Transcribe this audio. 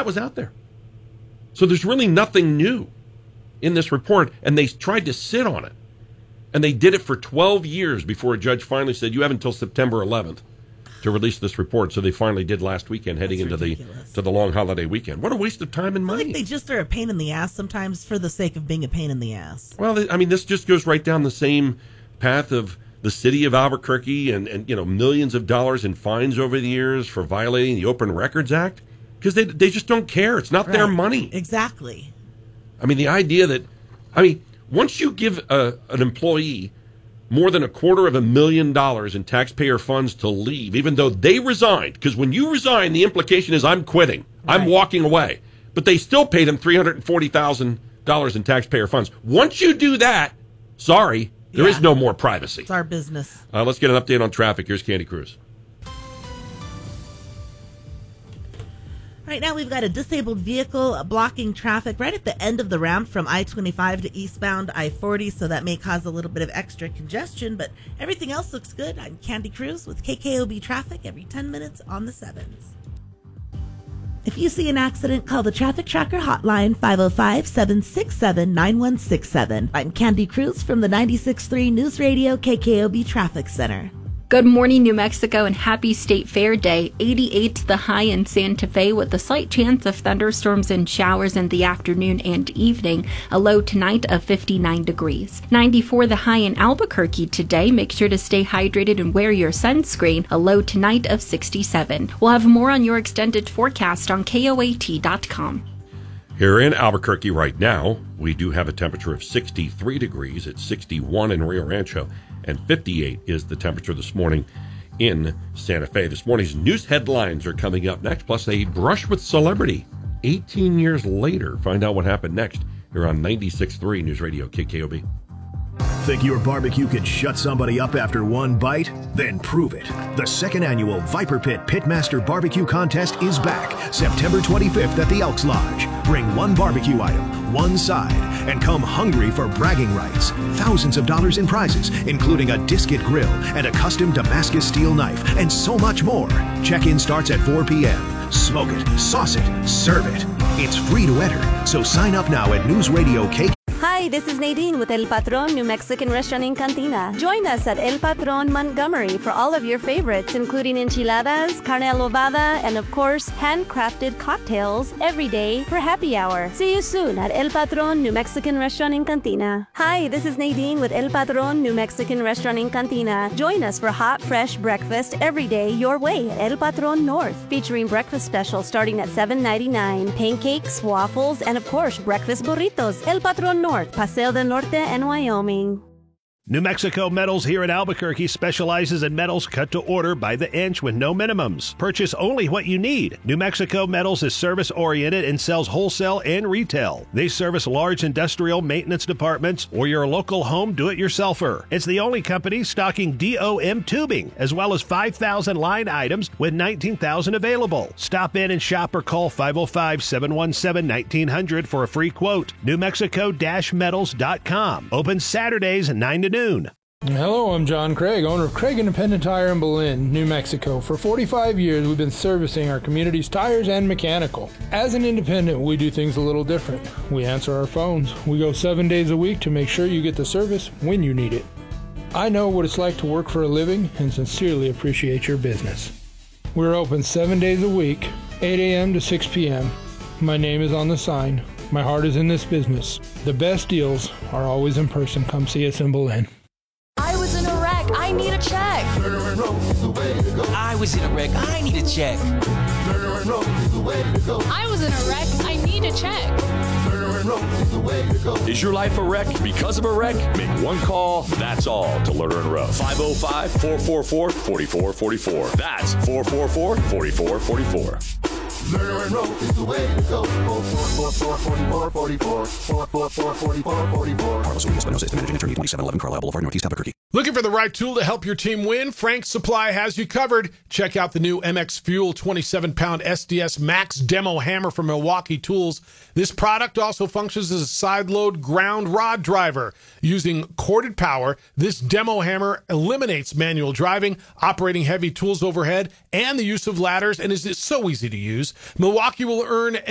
that was out there. So there's really nothing new in this report, and they tried to sit on it. And they did it for 12 years before a judge finally said, you have until September 11th to release this report. So they finally did last weekend, heading into the long holiday weekend. What a waste of time and money. I feel like they just are a pain in the ass sometimes for the sake of being a pain in the ass. Well, I mean, this just goes right down the same path of the city of Albuquerque and millions of dollars in fines over the years for violating the Open Records Act, because they just don't care. It's not their money. Exactly. I mean, the idea that, once you give an employee more than $250,000 in taxpayer funds to leave, even though they resigned, because when you resign, the implication is I'm quitting, I'm walking away, but they still paid them $340,000 in taxpayer funds. Once you do that, sorry, there is no more privacy. It's our business. Let's get an update on traffic. Here's Candy Cruz. Right now, we've got a disabled vehicle blocking traffic right at the end of the ramp from I-25 to eastbound I-40, so that may cause a little bit of extra congestion, but everything else looks good. I'm Candy Cruz with KKOB Traffic every 10 minutes on the 7s. If you see an accident, call the Traffic Tracker hotline, 505-767-9167. I'm Candy Cruz from the 96.3 News Radio KKOB Traffic Center. Good morning, New Mexico, and happy State Fair Day. 88 the high in Santa Fe with a slight chance of thunderstorms and showers in the afternoon and evening. A low tonight of 59 degrees. 94 the high in Albuquerque today. Make sure to stay hydrated and wear your sunscreen. A low tonight of 67. We'll have more on your extended forecast on KOAT.com. Here in Albuquerque right now, we do have a temperature of 63 degrees. It's 61 in Rio Rancho, and 58 is the temperature this morning in Santa Fe. This morning's news headlines are coming up next, plus a brush with celebrity 18 years later. Find out what happened next here on 96.3 News Radio KKOB. Think your barbecue could shut somebody up after one bite? Then prove it. The second annual Viper Pit Pitmaster Barbecue Contest is back September 25th at the Elks Lodge. Bring one barbecue item, one side, and come hungry for bragging rights. Thousands of dollars in prizes, including a Disket grill and a custom Damascus steel knife, and so much more. Check-in starts at 4 p.m. Smoke it, sauce it, serve it. It's free to enter, so sign up now at News Radio K. Hi, this is Nadine with El Patron New Mexican Restaurant in Cantina. Join us at El Patron Montgomery for all of your favorites, including enchiladas, carne adobada, and of course, handcrafted cocktails every day for happy hour. See you soon at El Patron New Mexican Restaurant in Cantina. Hi, this is Nadine with El Patron New Mexican Restaurant in Cantina. Join us for hot, fresh breakfast every day your way at El Patron North, featuring breakfast specials starting at $7.99, pancakes, waffles, and of course, breakfast burritos. El Patron North, Paseo del Norte, and Wyoming. New Mexico Metals here in Albuquerque specializes in metals cut to order by the inch with no minimums. Purchase only what you need. New Mexico Metals is service-oriented and sells wholesale and retail. They service large industrial maintenance departments or your local home do-it-yourselfer. It's the only company stocking DOM tubing, as well as 5,000 line items with 19,000 available. Stop in and shop or call 505-717-1900 for a free quote. NewMexico-Metals.com. Open Saturdays 9 to noon. Hello, I'm John Craig, owner of Craig Independent Tire in Belen, New Mexico. For 45 years, we've been servicing our community's tires and mechanical. As an independent, we do things a little different. We answer our phones. We go 7 days a week to make sure you get the service when you need it. I know what it's like to work for a living and sincerely appreciate your business. We're open 7 days a week, 8 a.m. to 6 p.m. My name is on the sign. My heart is in this business. The best deals are always in person. Come see us in Belen. I was in a wreck. I need a check. I was in a wreck. I need a check. I was in a wreck. I need a check. Is your life a wreck because of a wreck? Make one call, that's all, to Lerner and Rowe. 505-444-4444. That's 444-4444. Lerner and Rowe is the way to go. 444-4444. 444-4444. Carlos Williams, Espinosa, Estimate Attorney, 2711 Carlisle Boulevard, Northeast Albuquerque. Looking for the right tool to help your team win? Frank's Supply has you covered. Check out the new MX Fuel 27-pound SDS Max Demo Hammer from Milwaukee Tools. This product also functions as a side-load ground rod driver. Using corded power, this demo hammer eliminates manual driving, operating heavy tools overhead, and the use of ladders, and is so easy to use. Milwaukee will earn